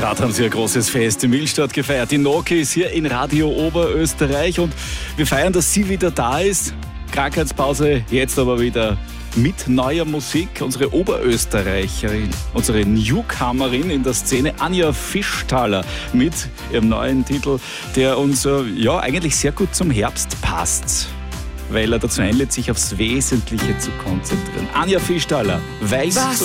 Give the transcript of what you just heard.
Gerade haben sie ein großes Fest in Millstatt gefeiert. Die Noki ist hier in Radio Oberösterreich und wir feiern, dass sie wieder da ist. Krankheitspause, jetzt aber wieder mit neuer Musik. Unsere Oberösterreicherin, unsere Newcomerin in der Szene, Anja Fischtaler, mit ihrem neuen Titel, der uns eigentlich sehr gut zum Herbst passt, weil er dazu einlädt, sich aufs Wesentliche zu konzentrieren. Anja Fischtaler, weißt du